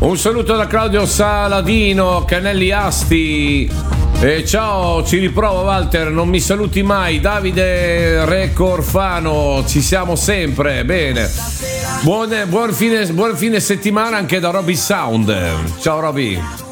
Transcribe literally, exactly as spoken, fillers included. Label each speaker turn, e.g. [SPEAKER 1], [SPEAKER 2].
[SPEAKER 1] Un saluto da Claudio Saladino, Canelli Asti. E ciao, ci riprovo Walter, non mi saluti mai. Davide Recorfano, ci siamo sempre, bene. Buon, buon, fine, buon fine settimana anche da Roby Sound. Ciao Roby.